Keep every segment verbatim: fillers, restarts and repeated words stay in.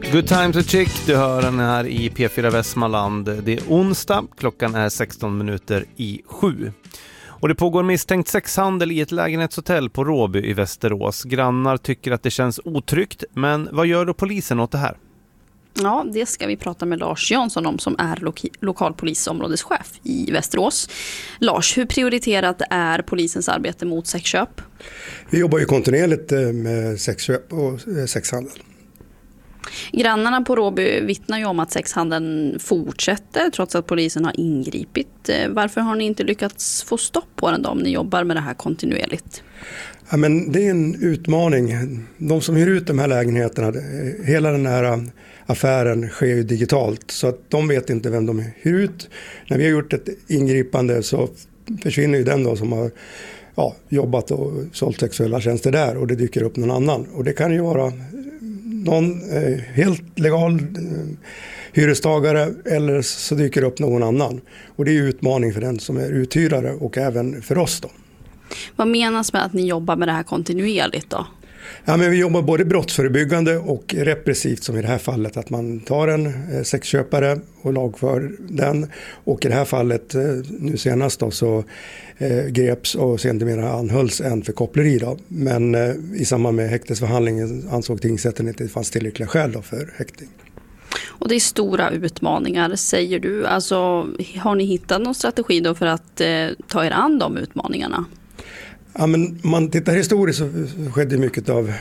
Good time to check, du hör den här i P fyra Västmanland. Det är onsdag, klockan är sexton minuter i sju. Och det pågår misstänkt sexhandel i ett lägenhetshotell på Råby i Västerås. Grannar tycker att det känns otryggt, men vad gör då polisen åt det här? Ja, det ska vi prata med Lars Jansson om som är lo- lokalpolisområdeschef i Västerås. Lars, hur prioriterat är polisens arbete mot sexköp? Vi jobbar ju kontinuerligt med sexköp och sexhandel. Grannarna på Råby vittnar ju om att sexhandeln fortsätter trots att polisen har ingripit. Varför har ni inte lyckats få stopp på den då om ni jobbar med det här kontinuerligt? Ja, men det är en utmaning. De som hyr ut de här lägenheterna, hela den här affären sker ju digitalt så att de vet inte vem de hyr ut. När vi har gjort ett ingripande så försvinner ju den då som har ja, jobbat och sålt sexuella tjänster där och det dyker upp någon annan. Och det kan ju vara någon eh, helt legal eh, hyrestagare eller så dyker upp någon annan. Och det är ju utmaning för den som är uthyrare och även för oss då. Vad menas med att ni jobbar med det här kontinuerligt då? Ja, men vi jobbar både brottsförebyggande och repressivt som i det här fallet. Att man tar en eh, sexköpare och lagför den. Och i det här fallet, eh, nu senast då, så eh, greps och sedermera anhölls en för koppleri då. Men eh, i samband med häktesförhandlingen ansåg tingsrätten att det fanns tillräckliga skäl då för häktning. Och det är stora utmaningar, säger du. Alltså, har ni hittat någon strategi då för att eh, ta er an de utmaningarna? Ja, men man tittar historiskt så skedde mycket av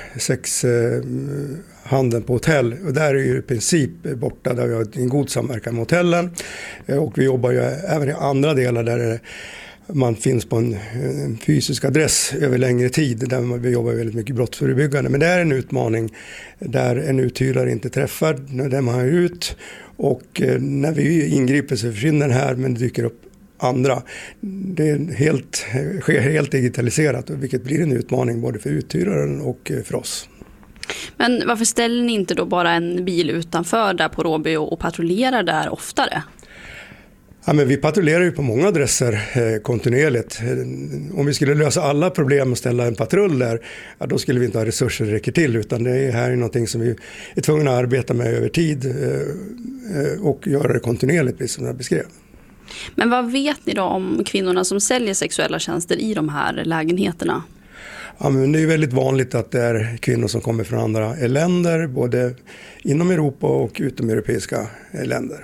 sexhandeln på hotell och där är ju i princip borta där vi har en god samverkan med hotellen och vi jobbar ju även i andra delar där man finns på en, en fysisk adress över längre tid där vi jobbar väldigt mycket brottsförebyggande. Men det är en utmaning där en uthyrare inte träffar när man har ut och när vi ingriper så försvinner den här men det dyker upp andra. Det är helt, sker helt digitaliserat vilket blir en utmaning både för uthyraren och för oss. Men varför ställer ni inte då bara en bil utanför där på Råby och patrullerar där oftare? Ja, men vi patrullerar ju på många adresser eh, kontinuerligt. Om vi skulle lösa alla problem och ställa en patrull där, ja, då skulle vi inte ha resurser att räcka till utan det är här är någonting som vi är tvungna att arbeta med över tid eh, och göra det kontinuerligt precis som jag beskrev. Men vad vet ni då om kvinnorna som säljer sexuella tjänster i de här lägenheterna? Ja, men det är väldigt vanligt att det är kvinnor som kommer från andra länder, både inom Europa och utomeuropeiska länder.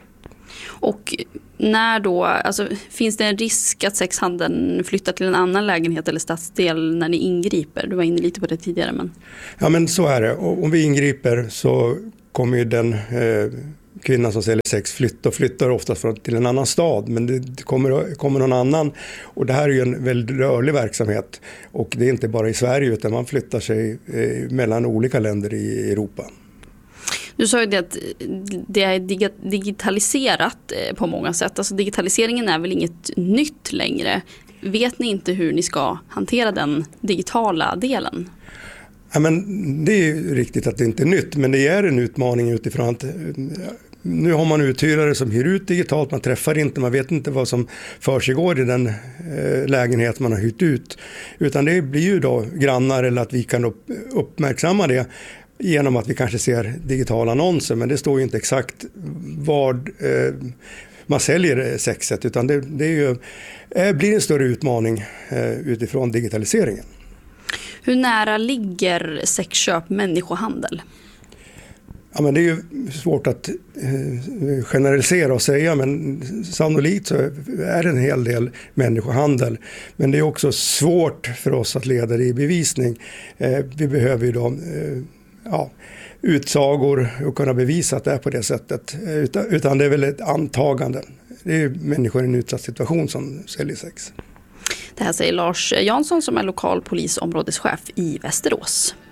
Och när då, alltså, finns det en risk att sexhandeln flyttar till en annan lägenhet eller stadsdel när ni ingriper? Du var inne lite på det tidigare. Men... Ja, men så är det. Och om vi ingriper så kommer ju den eh, kvinnan som säljer sex flytta och flyttar ofta till en annan stad. Men det kommer, kommer någon annan. Och det här är ju en väldigt rörlig verksamhet. Och det är inte bara i Sverige utan man flyttar sig eh, mellan olika länder i Europa. Du sa ju det att det är digitaliserat på många sätt. Alltså digitaliseringen är väl inget nytt längre. Vet ni inte hur ni ska hantera den digitala delen? Ja, men det är ju riktigt att det inte är nytt, men det är en utmaning utifrån att nu har man uthyrare som hyr ut digitalt, man träffar inte, man vet inte vad som försiggår i den eh, lägenhet man har hyrt ut. Utan det blir ju då grannar eller att vi kan upp, uppmärksamma det genom att vi kanske ser digitala annonser, men det står ju inte exakt vad eh, man säljer sexet, utan det, det är ju, eh, blir en större utmaning eh, utifrån digitaliseringen. Hur nära ligger sexköp människohandel? Ja, men det är ju svårt att eh, generalisera och säga, men sannolikt så är det en hel del människohandel. Men det är också svårt för oss att leda det i bevisning. Eh, vi behöver ju då eh, ja, utsagor och kunna bevisa att det är på det sättet. Utan, utan det är väl ett antagande. Det är människor i en utsatt situation som säljer sex. Det här säger Lars Jansson som är lokalpolisområdeschef i Västerås.